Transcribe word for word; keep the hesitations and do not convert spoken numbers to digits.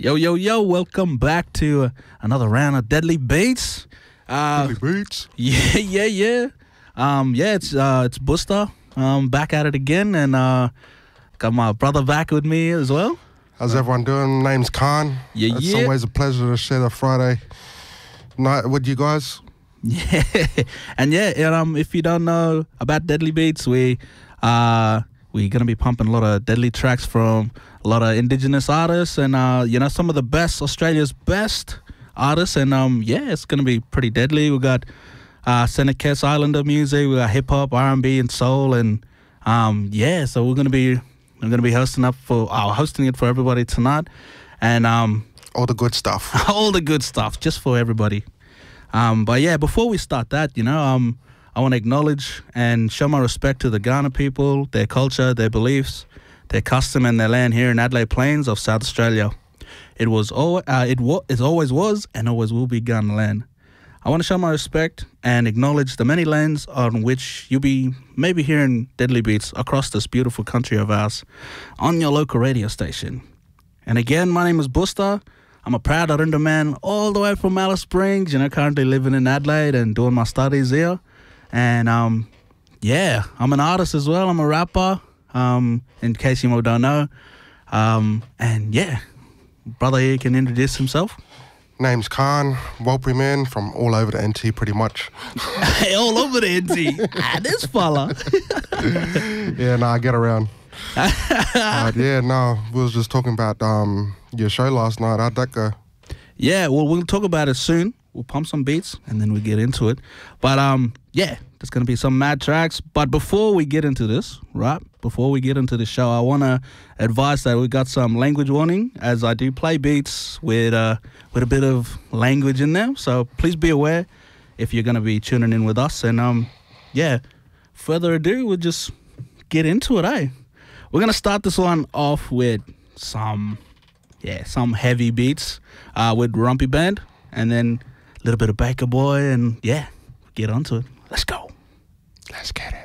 Yo, yo, yo, welcome back to uh, another round of Deadly Beats. Uh, Deadly Beats? Yeah, yeah, yeah. Um, yeah, it's uh, it's Busta. Um, back at it again, and uh, got my brother back with me as well. How's everyone doing? Name's Khan. Yeah, It's yeah. always a pleasure to share the Friday night with you guys. Yeah, and yeah, and, um, if you don't know about Deadly Beats, we uh, we're gonna be pumping a lot of deadly tracks from a lot of indigenous artists, and uh, you know, some of the best Australia's best artists, and um, yeah, it's gonna be pretty deadly. We got uh, Senecas Islander music, we got hip hop, R and B, and soul, and um, yeah, so we're gonna be we're gonna be hosting up for uh, hosting it for everybody tonight, and um, All the good stuff. all the good stuff just for everybody. Um, but yeah, before we start that, you know, um, I want to acknowledge and show my respect to the Kaurna people, their culture, their beliefs, their custom, and their land here in Adelaide Plains of South Australia. It was al- uh, it, wa- it always was and always will be Kaurna land. I want to show my respect and acknowledge the many lands on which you'll be maybe hearing Deadly Beats across this beautiful country of ours on your local radio station. And again, my name is Busta. I'm a proud Arunda man all the way from Alice Springs, you know, currently living in Adelaide and doing my studies here. And, um, yeah, I'm an artist as well. I'm a rapper, um, in case you don't know. Um, and, yeah, brother here can introduce himself. Name's Khan, Walpry man from all over the N T pretty much. Hey, all over the N T. Ah, this fella. Yeah, no, I get around. uh, yeah, no, we was just talking about um your show last night. How'd that go? Yeah, well, we'll talk about it soon. We'll pump some beats and then we get into it. But um, yeah, there's gonna be some mad tracks. But before we get into this, right? Before we get into the show, I wanna advise that we got some language warning, as I do play beats with uh with a bit of language in them. So please be aware if you're gonna be tuning in with us. And um, yeah, further ado, we'll just get into it, eh? We're gonna start this one off with some. Yeah, some heavy beats uh, with Rumpy Band, and then a little bit of Baker Boy, and yeah, get onto it. Let's go. Let's get it.